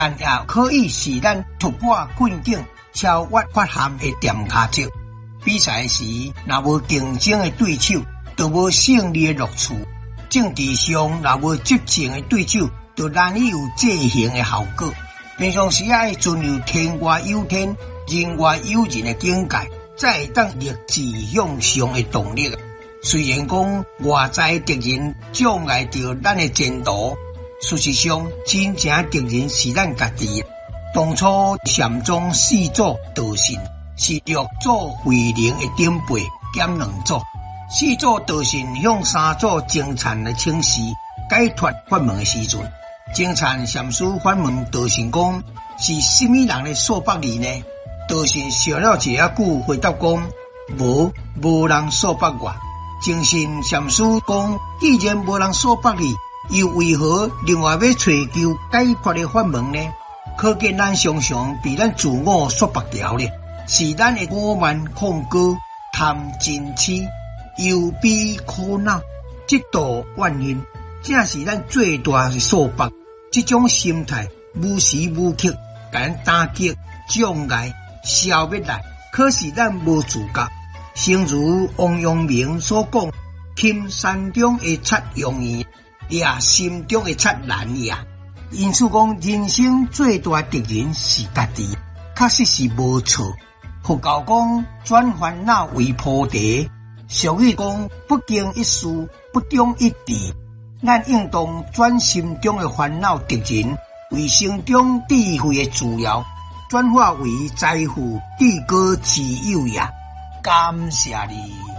但也可以是咱突破困境、超越缺陷的点卡石。比赛时，若无竞争的对手，就无胜利的乐趣；政治上，若无执政的对手，就难以有制衡的效果。平常时爱存有天外有天、人外有人的境界，才会当立志向上的动力。虽然讲外在敌人障碍着咱的前途，事实上真正敌人是咱家己。当初禅宗四祖道信是六祖慧能的顶辈兼两祖，四祖道信向三祖净禅来请示解脱法门的时阵，净禅禅师反问道信讲：是甚么人的说法你呢？道信笑了一下久，回答讲：无人说法我。净信禅师讲：既然无人说法你，又为何另外要找求解脱的法门呢？可见咱常常被咱自我说白了咧，是咱的傲慢狂傲、贪嗔痴、忧悲苦恼、嫉妒怨恨，正是咱最大的束缚。这种心态无时无刻把咱打击、障碍、消灭来，可是咱无自觉。诚如王阳明所讲：轻山中的贼容易，掠心中的贼难也。因此讲，人生最大敌人是家己，确实是无错。佛教讲转烦恼为菩提，俗语讲不经一事不中一智。咱应当转心中的烦恼敌人为心中智慧的资料，转化为财富至高之有也。感谢你。